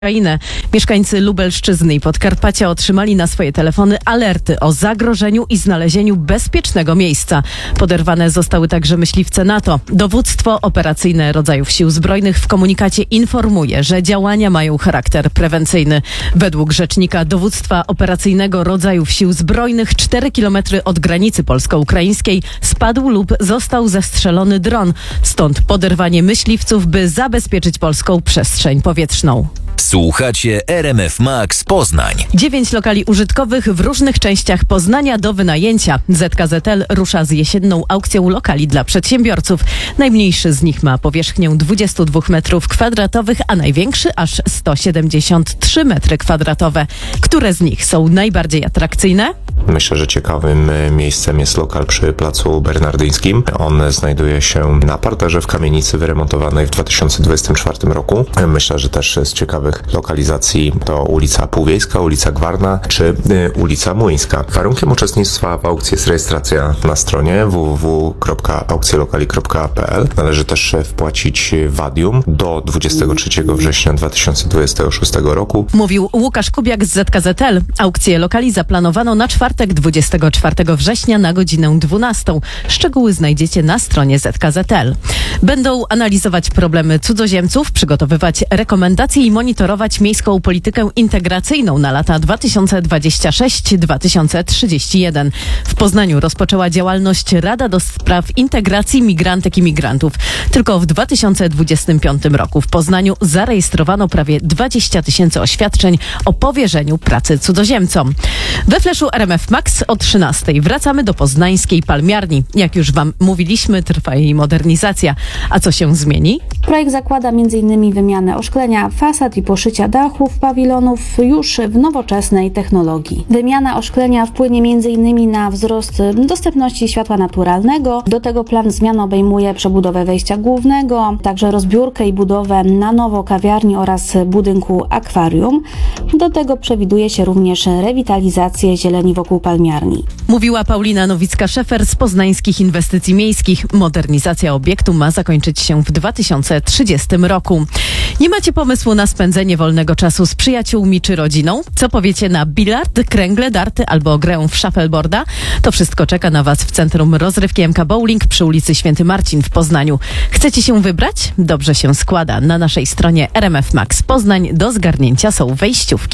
Ukrainę. Mieszkańcy Lubelszczyzny i Podkarpacia otrzymali na swoje telefony alerty o zagrożeniu i znalezieniu bezpiecznego miejsca. Poderwane zostały także myśliwce NATO. Dowództwo operacyjne rodzajów sił zbrojnych w komunikacie informuje, że działania mają charakter prewencyjny. Według rzecznika Dowództwa Operacyjnego rodzajów sił zbrojnych 4 km od granicy polsko-ukraińskiej spadł lub został zestrzelony dron. Stąd poderwanie myśliwców, by zabezpieczyć polską przestrzeń powietrzną. Słuchacie RMF Max Poznań. 9 lokali użytkowych w różnych częściach Poznania do wynajęcia. ZKZL rusza z jesienną aukcją lokali dla przedsiębiorców. Najmniejszy z nich ma powierzchnię 22 m2, a największy aż 173 m2. Które z nich są najbardziej atrakcyjne? Myślę, że ciekawym miejscem jest lokal przy Placu Bernardyńskim. On znajduje się na parterze w kamienicy wyremontowanej w 2024 roku. Myślę, że też z ciekawych lokalizacji to ulica Półwiejska, ulica Gwarna czy ulica Młyńska. Warunkiem uczestnictwa w aukcji jest rejestracja na stronie www.aukcjelokali.pl. Należy też wpłacić wadium do 23 września 2026 roku. Mówił Łukasz Kubiak z ZKZL. Aukcję lokali zaplanowano na czwartek 24 września na godzinę 12. Szczegóły znajdziecie na stronie ZKZL. Będą analizować problemy cudzoziemców, przygotowywać rekomendacje i monitorować miejską politykę integracyjną na lata 2026-2031. W Poznaniu rozpoczęła działalność Rada do Spraw Integracji Migrantek i Migrantów. Tylko w 2025 roku w Poznaniu zarejestrowano prawie 20 000 oświadczeń o powierzeniu pracy cudzoziemcom. We Fleszu RMF Max o 13:00 wracamy do poznańskiej palmiarni. Jak już Wam mówiliśmy, trwa jej modernizacja. A co się zmieni? Projekt zakłada m.in. wymianę oszklenia fasad i poszycia dachów pawilonów już w nowoczesnej technologii. Wymiana oszklenia wpłynie m.in. na wzrost dostępności światła naturalnego. Do tego plan zmian obejmuje przebudowę wejścia głównego, także rozbiórkę i budowę na nowo kawiarni oraz budynku akwarium. Do tego przewiduje się również rewitalizację zieleni wokół palmiarni. Mówiła Paulina Nowicka-Szefer z Poznańskich Inwestycji Miejskich. Modernizacja obiektu ma zakończyć się w 2030 roku. Nie macie pomysłu na spędzenie wolnego czasu z przyjaciółmi czy rodziną? Co powiecie na bilard, kręgle, darty albo grę w shuffleboarda? To wszystko czeka na Was w Centrum Rozrywki MK Bowling przy ulicy Święty Marcin w Poznaniu. Chcecie się wybrać? Dobrze się składa. Na naszej stronie RMF Max Poznań do zgarnięcia są wejściówki.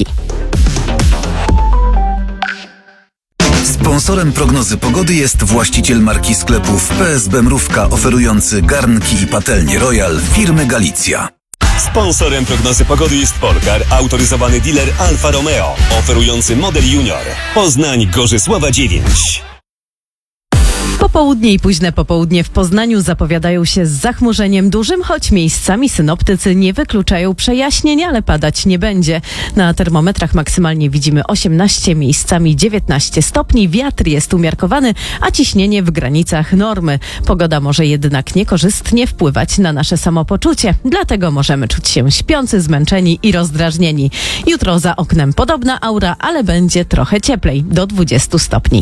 Sponsorem prognozy pogody jest właściciel marki sklepów PSB Mrówka oferujący garnki i patelnie Royal firmy Galicja. Sponsorem prognozy pogody jest Polkar, autoryzowany dealer Alfa Romeo, oferujący model Junior. Poznań, Gorzysława 9. Popołudnie i późne popołudnie w Poznaniu zapowiadają się z zachmurzeniem dużym, choć miejscami synoptycy nie wykluczają przejaśnień, ale padać nie będzie. Na termometrach maksymalnie widzimy 18, miejscami 19 stopni, wiatr jest umiarkowany, a ciśnienie w granicach normy. Pogoda może jednak niekorzystnie wpływać na nasze samopoczucie, dlatego możemy czuć się śpiący, zmęczeni i rozdrażnieni. Jutro za oknem podobna aura, ale będzie trochę cieplej, do 20 stopni.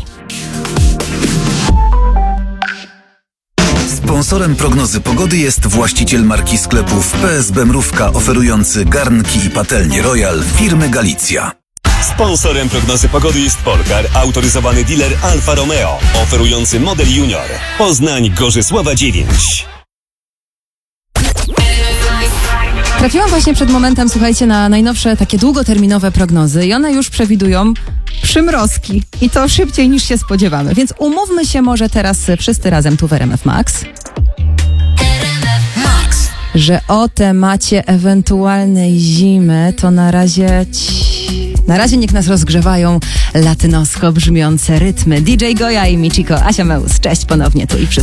Sponsorem prognozy pogody jest właściciel marki sklepów PSB Mrówka oferujący garnki i patelnie Royal firmy Galicja. Sponsorem prognozy pogody jest Polkar, autoryzowany dealer Alfa Romeo, oferujący model Junior. Poznań, Gorzysława 9. Trafiłam właśnie przed momentem, słuchajcie, na najnowsze takie długoterminowe prognozy i one już przewidują przymrozki i to szybciej niż się spodziewamy. Więc umówmy się może teraz wszyscy razem tu w RMF Max, że o temacie ewentualnej zimy to na razie niech nas rozgrzewają latynosko brzmiące rytmy. DJ Goja i Michiko, Asia Meus. Cześć ponownie tu i wszyscy.